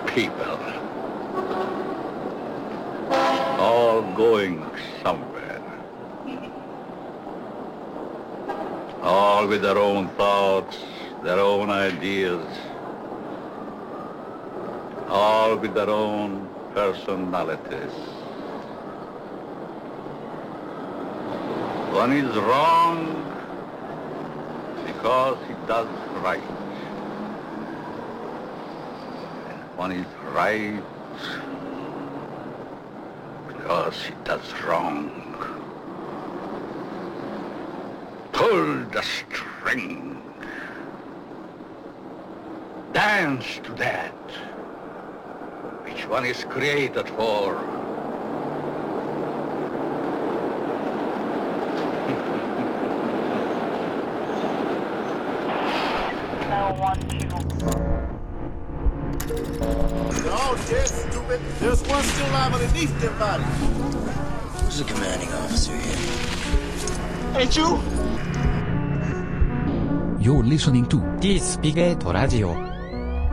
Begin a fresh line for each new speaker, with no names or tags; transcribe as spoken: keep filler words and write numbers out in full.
people, all going somewhere, all with their own thoughts, their own ideas, all with their own personalities. One is wrong because he does right. And one is right because he does wrong. Pull the string. Dance to that which one is created for.
Oh, dead stupid. There's one still alive underneath their body.
Who's the commanding officer here?
Ain't you?
You're listening to
Tスピゲートラジオ